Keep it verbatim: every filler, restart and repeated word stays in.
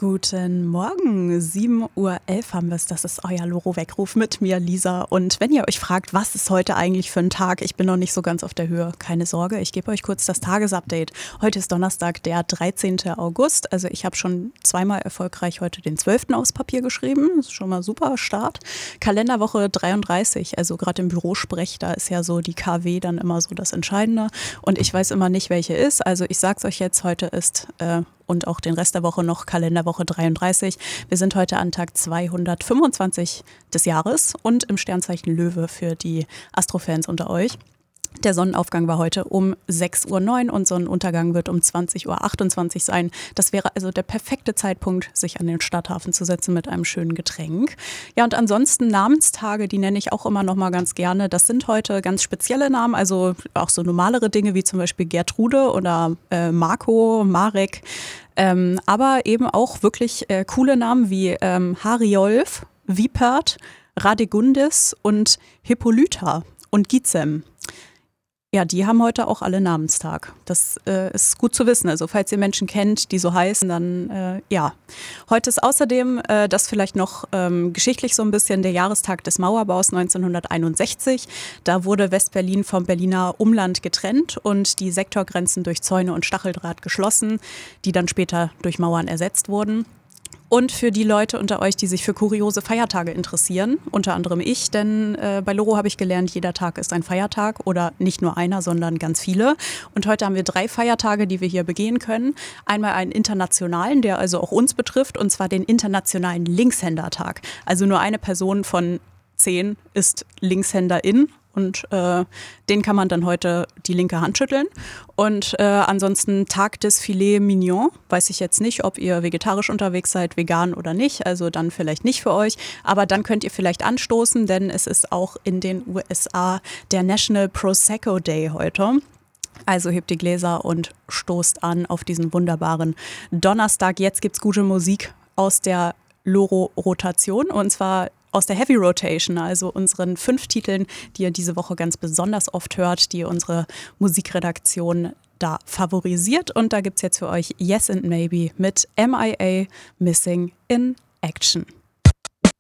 Guten Morgen, sieben Uhr elf haben wir es, das ist euer Loro-Weckruf mit mir, Lisa. Und wenn ihr euch fragt, was ist heute eigentlich für ein Tag, ich bin noch nicht so ganz auf der Höhe, keine Sorge, ich gebe euch kurz das Tagesupdate. Heute ist Donnerstag, der dreizehnten August, also ich habe schon zweimal erfolgreich heute den zwölften aufs Papier geschrieben, das ist schon mal super Start. Kalenderwoche dreiunddreißig, also gerade im Bürosprech, da ist ja so die K W dann immer so das Entscheidende und ich weiß immer nicht, welche ist, also ich sag's euch jetzt, heute ist äh, und auch den Rest der Woche noch Kalenderwoche dreiunddreißig. Wir sind heute an Tag zweihundertfünfundzwanzig des Jahres und im Sternzeichen Löwe für die Astrofans unter euch. Der Sonnenaufgang war heute um sechs Uhr neun und Sonnenuntergang wird um zwanzig Uhr achtundzwanzig sein. Das wäre also der perfekte Zeitpunkt, sich an den Stadthafen zu setzen mit einem schönen Getränk. Ja, und ansonsten Namenstage, die nenne ich auch immer noch mal ganz gerne. Das sind heute ganz spezielle Namen, also auch so normalere Dinge wie zum Beispiel Gertrude oder äh, Marco, Marek. Ähm, aber eben auch wirklich äh, coole Namen wie ähm, Hariolf, Wiepert, Radegundis und Hippolyta und Gizem. Ja, die haben heute auch alle Namenstag. Das äh, ist gut zu wissen. Also falls ihr Menschen kennt, die so heißen, dann äh, ja. Heute ist außerdem, äh, das vielleicht noch ähm, geschichtlich so ein bisschen, der Jahrestag des Mauerbaus neunzehnhunderteinundsechzig. Da wurde West-Berlin vom Berliner Umland getrennt und die Sektorgrenzen durch Zäune und Stacheldraht geschlossen, die dann später durch Mauern ersetzt wurden. Und für die Leute unter euch, die sich für kuriose Feiertage interessieren, unter anderem ich, denn äh, bei Loro habe ich gelernt, jeder Tag ist ein Feiertag oder nicht nur einer, sondern ganz viele. Und heute haben wir drei Feiertage, die wir hier begehen können. Einmal einen internationalen, der also auch uns betrifft, und zwar den internationalen Linkshändertag. Also nur eine Person von zehn ist Linkshänderin. Und äh, den kann man dann heute die linke Hand schütteln. Und äh, ansonsten Tag des Filet Mignon. Weiß ich jetzt nicht, ob ihr vegetarisch unterwegs seid, vegan oder nicht. Also dann vielleicht nicht für euch. Aber dann könnt ihr vielleicht anstoßen, denn es ist auch in den U S A der National Prosecco Day heute. Also hebt die Gläser und stoßt an auf diesen wunderbaren Donnerstag. Jetzt gibt's gute Musik aus der Loro-Rotation und zwar aus der Heavy Rotation, also unseren fünf Titeln, die ihr diese Woche ganz besonders oft hört, die unsere Musikredaktion da favorisiert. Und da gibt's jetzt für euch Yes and Maybe mit M I A Missing in Action.